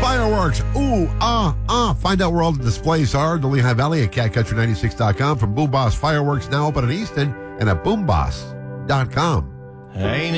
Fireworks. Ooh, Find out where all the displays are in the Lehigh Valley at catcountry96.com. From Boom Boss Fireworks, now open in Easton and at boomboss.com. Ain't